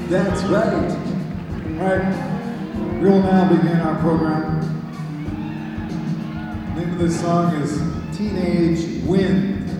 That's right. All right, we will now begin our program. The name of this song is Teenage Wind.